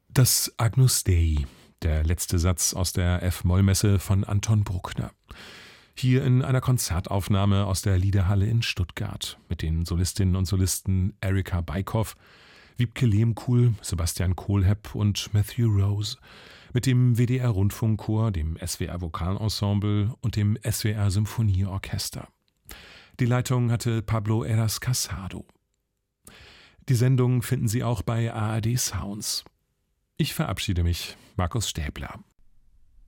Das Agnus Dei, der letzte Satz aus der F-Moll-Messe von Anton Bruckner. Hier in einer Konzertaufnahme aus der Liederhalle in Stuttgart mit den Solistinnen und Solisten Erika Beikhoff, Wiebke Lehmkuhl, Sebastian Kohlhepp und Matthew Rose, mit dem WDR-Rundfunkchor, dem SWR-Vokalensemble und dem SWR-Symphonieorchester. Die Leitung hatte Pablo Eras Casado. Die Sendung finden Sie auch bei ARD Sounds. Ich verabschiede mich, Markus Stäbler.